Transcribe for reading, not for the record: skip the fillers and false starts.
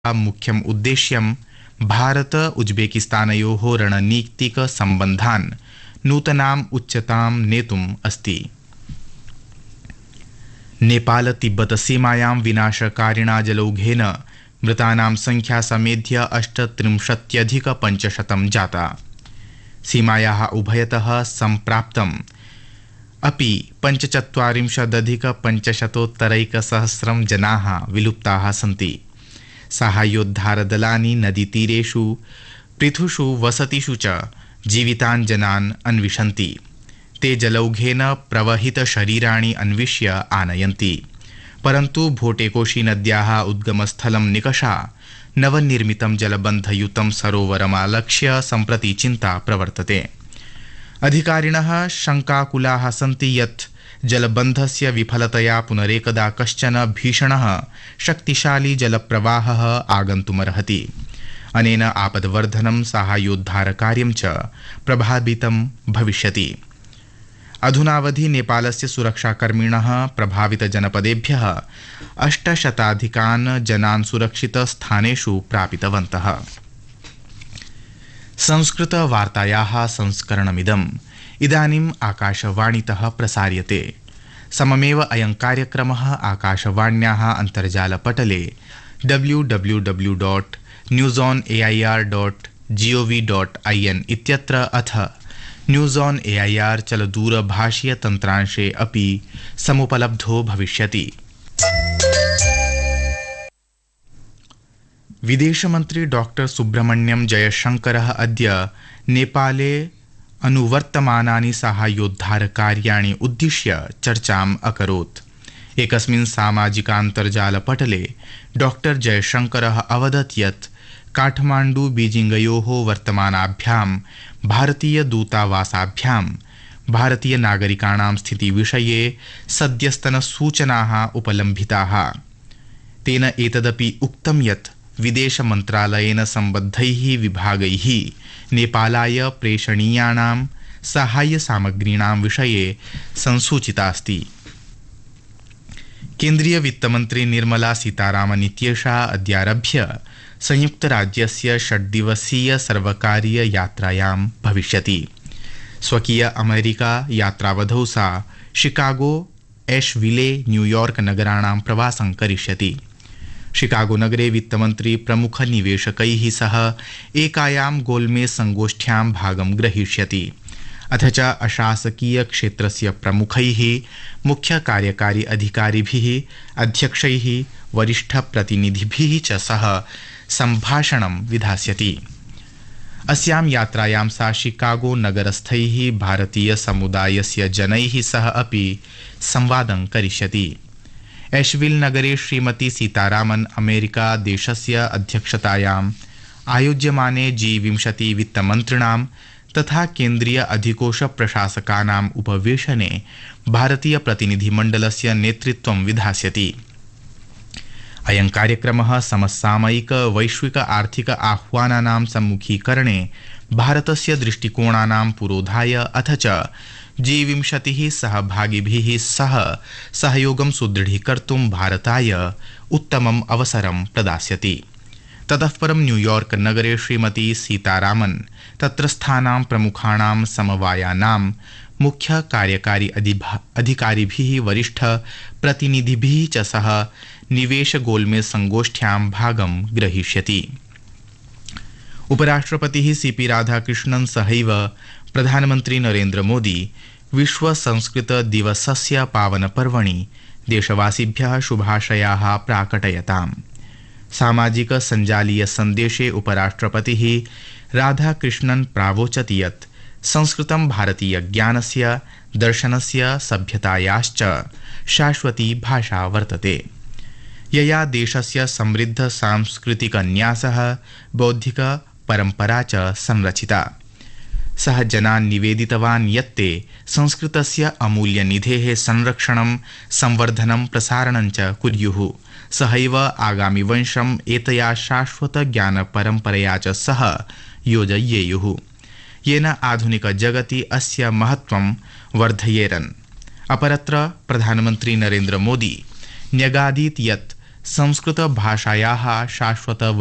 मुख्यम् उद्देश्यं भारत उज्बेकिस्तानयोः रणनीतिक सम्बन्धान् नूतनाम् उच्चतां नेतुम् अस्ति। नेपाल तिब्बत सीमायां विनाशकारिणा जलौघेन मृतानां संख्या समेध्य 38,500 जाता। सीमायाः उभयतः सम्प्राप्तम् अपि 45,500 जनाः विलुप्ताः सन्ति। साहाय्योद्धारदलानि नदीतीरेषु पृथुषु वसतिषु च जीवितान् जनान् अन्विषन्ति। ते जलौघेन प्रवहितशरीराणि अन्विष्य आनयन्ति, परन्तु भोटेकोशी नद्याः उद्गमस्थलं निकषा नवनिर्मितं जलबन्धयुतं सरोवरमालक्ष्य सम्प्रति चिन्ता प्रवर्तते। अधिकारिणः शङ्काकुलाः सन्ति यत् जलबन्धस्य विफलतया पुनरेकदा कश्चन भीषणः शक्तिशाली जलप्रवाहः आगन्तुमर्हति। अनेन आपद्वर्धनं साहाय्योद्धारकार्यं च प्रभावितं भविष्यति। अधुनावधि नेपालस्य सुरक्षाकर्मिणः प्रभावितजनपदेभ्यः 800 जनान् सुरक्षितस्थानेषु प्रापितवन्तः। संस्कृतवार्तायाः संस्करणमिदम् इदानीम् आकाशवाणीतः प्रसार्यते। सममेव अयं कार्यक्रमः आकाशवाण्याः अन्तर्जालपटले www.newsonair.gov.in इत्यत्र अथ न्यूज़ ऑन एआईआर चलदूरभाषीय तन्त्रांशे अपि समुपलब्धो भविष्यति। विदेशमन्त्री डॉक्टर सुब्रह्मण्यम जयशंकरः अद्य नेपाले अनुवर्तमानानि साहाय्योद्धारकार्याणि उद्दिश्य चर्चाम् अकरोत्। एकस्मिन् सामाजिकान्तर्जालपटले डॉक्टर जयशंकरः अवदत् यत् काठमाण्डु बीजिंगयोः वर्तमानाभ्यां भारतीयदूतावासाभ्यां भारतीयनागरिकाणां स्थितिविषये सद्यस्तनसूचनाः उपलम्भिताः। तेन एतदपि उक्तं यत् विदेशमन्त्रालयेन सम्बद्धैः विभागैः नेपालाय प्रेषणीयाणां साहाय्यसामग्रीणां विषये संसूचितास्ति। केन्द्रीय वित्तमन्त्री निर्मला सीतारामन् इत्येषा अद्यारभ्य संयुक्तराज्यस्य 6 दिवसीय सर्वकारीय यात्रायां भविष्यति। स्वकीय अमेरिका यात्रावधौ सा शिकागो, एश्विले, न्यूयॉर्क नगराणां प्रवासं करिष्यति। शिकागो नगरे वित्तमन्त्री प्रमुखनिवेशकैः सह एकायां गोलमेज संगोष्ठ्यां भागं ग्रहीष्यति। अथ च अशासकीय क्षेत्रस्य प्रमुखैः, मुख्यकार्यकारी अधिकारिभिः, अध्यक्षैः, वरिष्ठप्रतिनिधिभिः च सह सम्भाषणं विधास्यति। अस्यां यात्रायां सा शिकागो नगरस्थैः भारतीय समुदायस्य जनैः सह अपि संवादं करिष्यति। एश्विल नगरे श्रीमती सीतारामन् अमेरिका देशस्य अध्यक्षतायाम् आयोज्यमाने G20 वित्तमन्त्रिणां तथा केन्द्रीय अधिकोष प्रशासकानाम् उपवेशने भारतीय प्रतिनिधिमण्डलस्य नेतृत्वं विधास्यति। अयं कार्यक्रमः समसामयिक वैश्विक आर्थिक आह्वानानां सम्मुखीकरणे भारतस्य दृष्टिकोणानां पुरोधाय अथ च G20 सहभागिभिः सह सहयोगं सुदृढीकर्तुं भारताय उत्तमम् अवसरं प्रदास्यति। ततः परं न्यूयॉर्क नगरे श्रीमती सीतारामन् तत्रस्थानां प्रमुखाणां समवायानां मुख्य कार्यकारी अधिकारिभिः, वरिष्ठ प्रतिनिधिभिः च सह निवेश गोलमेज संगोष्ठ्यां भागं ग्रहीष्यति। उपराष्ट्रपतिः सीपी राधाकृष्णन् सहैव प्रधानमन्त्री नरेन्द्र मोदी विश्व संस्कृत दिवसस्य पावनपर्वणि देशवासिभ्यः शुभाशयाः प्राकटयताम्। सामाजिक सञ्जालीय सन्देशे उपराष्ट्रपतिः राधाकृष्णन् प्रावोचत् यत् संस्कृतं भारतीय ज्ञानस्य, दर्शनस्य, सभ्यतायाश्च शाश्वती भाषा वर्तते, यया देशस्य समृद्ध सांस्कृतिक न्यासः, बौद्धिक परम्परा च संरचिता। सः जनान् निवेदितवान् यत्ते संस्कृतस्य अमूल्यनिधेः संरक्षणं, संवर्धनं, प्रसारणं च कुर्युः। सहैव आगामि वंशम् एतया शाश्वत ज्ञानपरम्परया च सह योजयेयुः, येन आधुनिक जगति अस्य महत्त्वं वर्धयेरन्। अपरत्र प्रधानमन्त्री नरेन्द्र मोदी न्यगादीत् यत् संस्कृतभाषायाः शाश्वत